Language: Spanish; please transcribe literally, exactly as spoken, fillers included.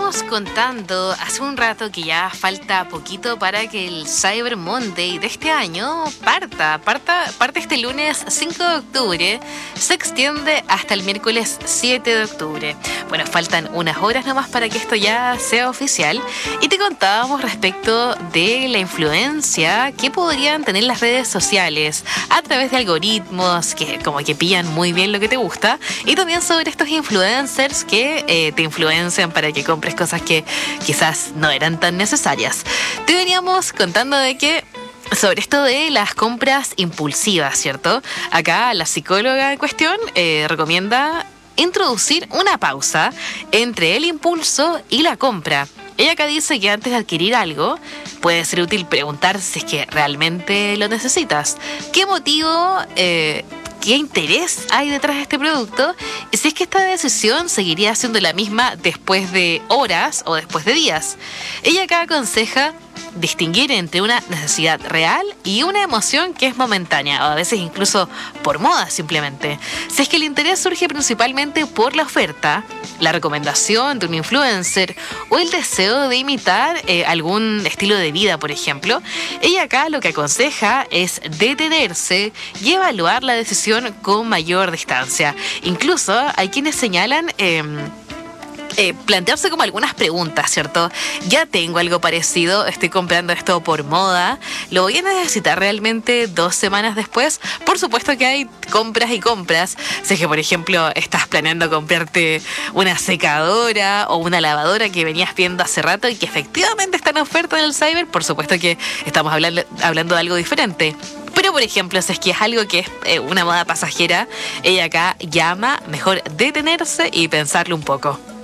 veníamos contando hace un rato que ya falta poquito para que el Cyber Monday de este año parta, parta, parte este lunes cinco de octubre, se extiende hasta el miércoles siete de octubre. Bueno, faltan unas horas nomás para que esto ya sea oficial y te contábamos respecto de la influencia que podrían tener las redes sociales a través de algoritmos que como que pillan muy bien lo que te gusta y también sobre estos influencers que eh, te influencian para que compres cosas que quizás no eran tan necesarias. Te veníamos contando de que sobre esto de las compras impulsivas, ¿cierto? Acá la psicóloga en cuestión eh, recomienda introducir una pausa entre el impulso y la compra. Ella acá dice que antes de adquirir algo puede ser útil preguntar si es que realmente lo necesitas. ¿Qué motivo, eh, qué interés hay detrás de este producto? Y si es que esta decisión seguiría siendo la misma después de horas o después de días. Ella acá aconseja distinguir entre una necesidad real y una emoción que es momentánea, o a veces incluso por moda simplemente. Si es que el interés surge principalmente por la oferta, la recomendación de un influencer o el deseo de imitar eh, algún estilo de vida, por ejemplo, ella acá lo que aconseja es detenerse y evaluar la decisión con mayor distancia. Incluso hay quienes señalan Eh, Eh, plantearse como algunas preguntas, ¿cierto? Ya tengo algo parecido, estoy comprando esto por moda, ¿lo voy a necesitar realmente dos semanas después? Por supuesto que hay compras y compras. Si es que, por ejemplo, estás planeando comprarte una secadora o una lavadora que venías viendo hace rato y que efectivamente está en oferta en el Cyber, por supuesto que estamos hablando, hablando de algo diferente. Pero, por ejemplo, si es que es algo que es eh, una moda pasajera, ella acá llama mejor detenerse y pensarlo un poco.